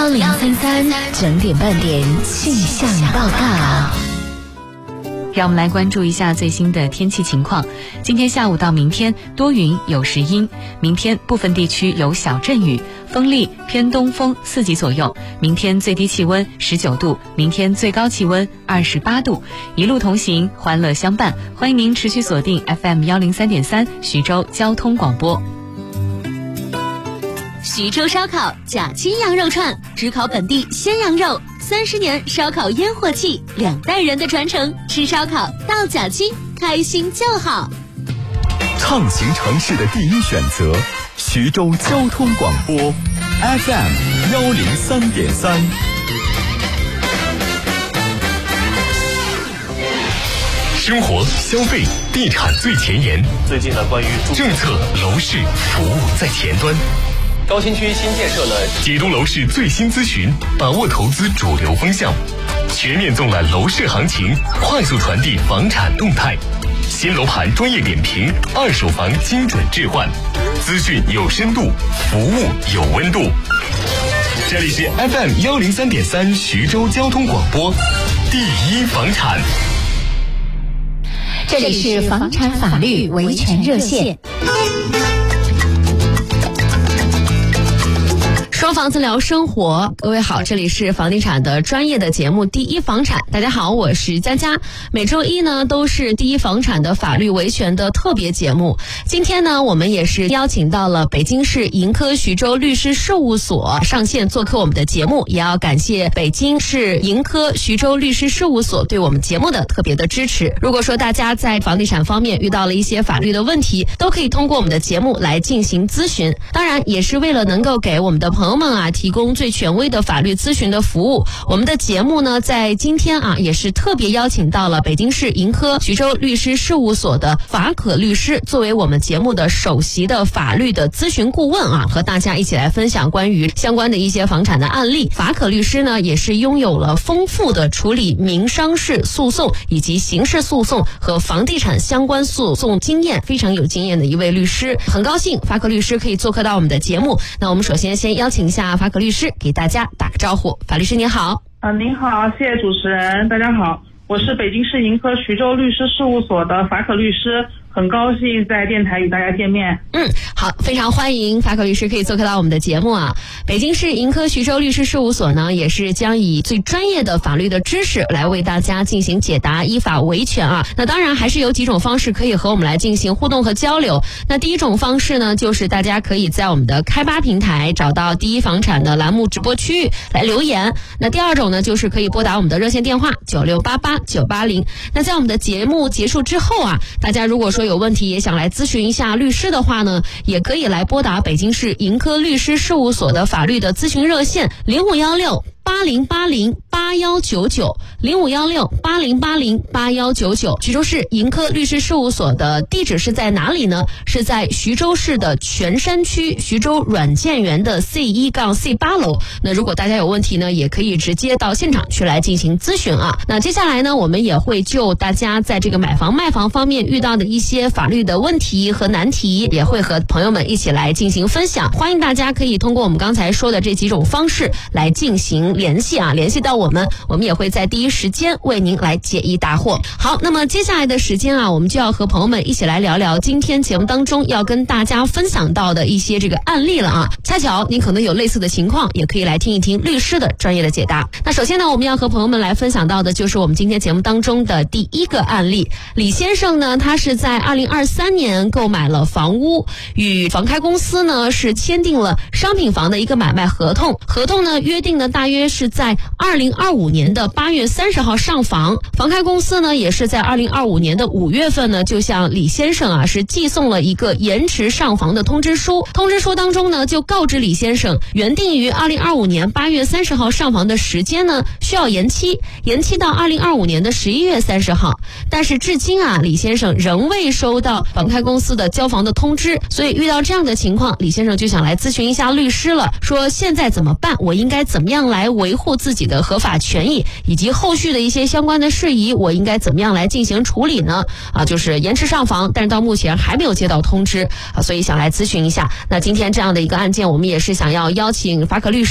1033整点半点气象报告。 让我们来关注一下最新的天气情况。今天下午到明天多云有时阴，明天部分地区有小阵雨，风力偏东风4级左右。明天最低气温19度，明天最高气温28度。一路同行，欢乐相伴。欢迎您持续锁定 FM103.3 徐州交通广播。 徐州烧烤假期羊肉串，只烤本地鲜羊肉，30年烧烤烟火气，2代人的传承，吃烧烤到假期，开心就好。 畅行城市的第一选择，徐州交通广播 FM103.3。生活、消费、地产最前沿。 最近呢，关于政策、楼市、服务在前端。 高新区新建设了解读楼市最新咨询，把握投资主流风向，全面纵览楼市行情，快速传递房产动态。新楼盘专业点评，二手房精准置换，资讯有深度，服务有温度。这里是 FM103.3 徐州交通广播，第一房产。 这里是房产法律维权热线。 说房子聊生活，各位好，这里是房地产的专业的节目第一房产。大家好，我是佳佳。每周一呢都是第一房产的法律维权的特别节目。今天呢我们也是邀请到了北京市盈科徐州律师事务所上线做客我们的节目，也要感谢北京市盈科徐州律师事务所对我们节目的特别的支持。如果说大家在房地产方面遇到了一些法律的问题，都可以通过我们的节目来进行咨询，当然也是为了能够给我们的朋友们提供最权威的法律咨询的服务。我们的节目呢在今天也是特别邀请到了北京市盈科徐州律师事务所的法可律师作为我们节目的首席的法律的咨询顾问和大家一起来分享关于相关的一些房产的案例。法可律师呢也是拥有了丰富的处理民商事诉讼以及刑事诉讼和房地产相关诉讼经验，非常有经验的一位律师。很高兴法可律师可以做客到我们的节目。那我们首先邀请一下法可律师给大家打个招呼。法律师您好。 您好，谢谢主持人。大家好，我是北京市盈科徐州律师事务所的法可律师，很高兴在电台与大家见面。 好，非常欢迎法可律师可以做客到我们的节目北京市盈科徐州律师事务所呢，也是将以最专业的法律的知识来为大家进行解答，依法维权那当然还是有几种方式可以和我们来进行互动和交流。那第一种方式呢，就是大家可以在我们的开吧平台找到第一房产的栏目直播区域来留言。那第二种呢，就是可以拨打我们的热线电话9688-980。那在我们的节目结束之后大家如果说有问题也想来咨询一下律师的话呢，也可以来拨打北京市盈科律师事务所的法律的咨询热线0516-8080-8199，0516-8080-8199。徐州市盈科律师事务所的地址是在哪里呢？是在徐州市的泉山区徐州软件园的 C1-C8 楼。那如果大家有问题呢，也可以直接到现场去来进行咨询那接下来呢，我们也会就大家在这个买房卖房方面遇到的一些法律的问题和难题，也会和朋友们一起来进行分享。欢迎大家可以通过我们刚才说的这几种方式来进行联系联系到我们也会在第一时间为您来解疑答惑。好，那么接下来的时间我们就要和朋友们一起来聊聊今天节目当中要跟大家分享到的一些这个案例了恰巧您可能有类似的情况，也可以来听一听律师的专业的解答。那首先呢，我们要和朋友们来分享到的就是我们今天节目当中的第一个案例。李先生呢，他是在2023年购买了房屋，与房开公司呢是签订了商品房的一个买卖合同。合同呢约定呢大约是在2025年的8月30号上房。房开公司呢也是在2025年的5月份呢就向李先生是寄送了一个延迟上房的通知书。通知书当中呢就告知李先生，原定于2025年8月30号上房的时间呢需要延期到2025年的11月30号。但是至今李先生仍未收到房开公司的交房的通知，所以遇到这样的情况，李先生就想来咨询一下律师了，说现在怎么办？我应该怎么样来维护自己的合法权益，以及后续的一些相关的事宜，我应该怎么样来进行处理呢？就是延迟上房，但是到目前还没有接到通知所以想来咨询一下。那今天这样的一个案件，我们也是想要邀请法可律师